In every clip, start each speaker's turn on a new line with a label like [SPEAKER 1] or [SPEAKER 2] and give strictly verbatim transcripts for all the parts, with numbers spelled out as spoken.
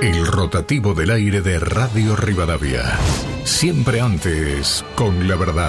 [SPEAKER 1] El rotativo del aire de Radio Rivadavia. Siempre antes, con la verdad.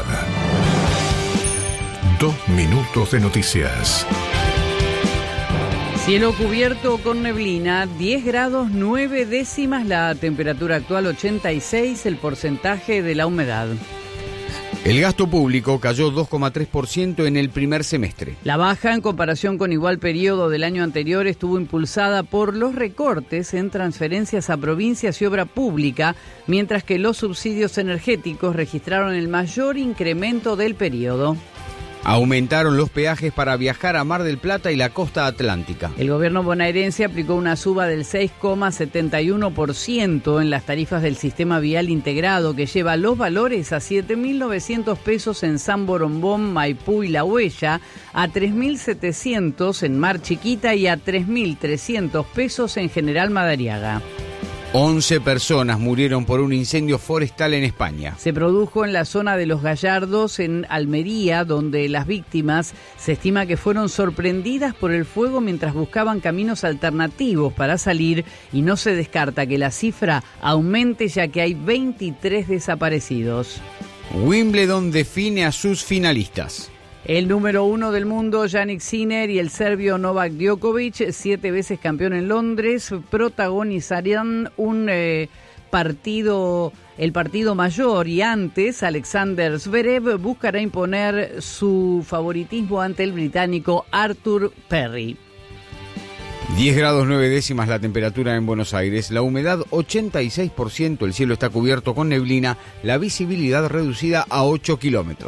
[SPEAKER 1] Dos minutos de noticias.
[SPEAKER 2] Cielo cubierto con neblina, diez grados nueve décimas, la temperatura actual ochenta y seis, el porcentaje de la humedad.
[SPEAKER 3] El gasto público cayó dos coma tres por ciento en el primer semestre.
[SPEAKER 2] La baja en comparación con igual periodo del año anterior estuvo impulsada por los recortes en transferencias a provincias y obra pública, mientras que los subsidios energéticos registraron el mayor incremento del periodo.
[SPEAKER 3] Aumentaron los peajes para viajar a Mar del Plata y la costa atlántica.
[SPEAKER 2] El gobierno bonaerense aplicó una suba del seis coma setenta y uno por ciento en las tarifas del sistema vial integrado, que lleva los valores a siete mil novecientos pesos en San Borombón, Maipú y La Huella, a tres mil setecientos en Mar Chiquita y a tres mil trescientos pesos en General Madariaga.
[SPEAKER 3] once personas murieron por un incendio forestal en España.
[SPEAKER 2] Se produjo en la zona de Los Gallardos, en Almería, donde las víctimas se estima que fueron sorprendidas por el fuego mientras buscaban caminos alternativos para salir, y no se descarta que la cifra aumente ya que hay veintitrés desaparecidos.
[SPEAKER 3] Wimbledon define a sus finalistas.
[SPEAKER 2] El número uno del mundo, Jannik Sinner, y el serbio Novak Djokovic, siete veces campeón en Londres, protagonizarán un eh, partido, el partido mayor, y antes Alexander Zverev buscará imponer su favoritismo ante el británico Arthur Perry.
[SPEAKER 3] diez grados nueve décimas la temperatura en Buenos Aires, la humedad ochenta y seis por ciento, el cielo está cubierto con neblina, la visibilidad reducida a ocho kilómetros.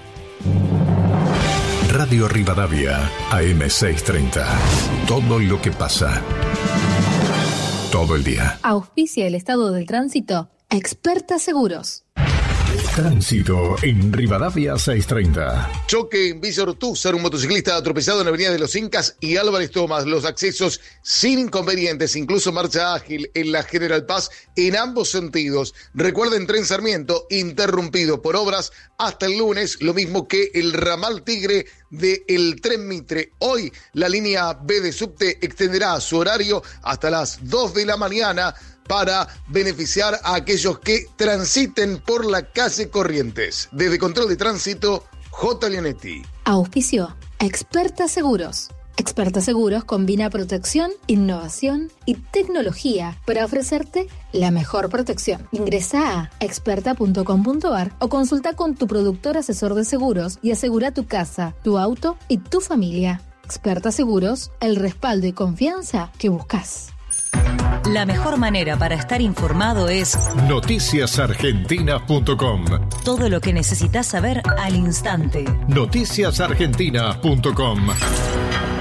[SPEAKER 1] Radio Rivadavia, A M seiscientos treinta. Todo lo que pasa. Todo el día.
[SPEAKER 4] Auspicia el estado del tránsito, Experta Seguros.
[SPEAKER 1] Tránsito en Rivadavia seiscientos treinta.
[SPEAKER 5] Choque en Villa Ortúzar, un motociclista atropellado en la Avenida de los Incas y Álvarez Tomás. Los accesos sin inconvenientes, incluso marcha ágil en la General Paz en ambos sentidos. Recuerden, Tren Sarmiento interrumpido por obras hasta el lunes, lo mismo que el ramal Tigre del Tren Mitre. Hoy la línea B de subte extenderá su horario hasta las dos de la mañana para beneficiar a aquellos que transiten por la calle Corrientes. Desde Control de Tránsito, J. Leonetti.
[SPEAKER 4] Auspicio Experta Seguros. Experta Seguros combina protección, innovación y tecnología para ofrecerte la mejor protección. Ingresa a experta punto com punto a r o consulta con tu productor asesor de seguros y asegura tu casa, tu auto y tu familia. Experta Seguros, el respaldo y confianza que buscas.
[SPEAKER 6] La mejor manera para estar informado es
[SPEAKER 1] noticias argentinas punto com.
[SPEAKER 6] Todo lo que necesitas saber al instante.
[SPEAKER 1] noticias argentinas punto com.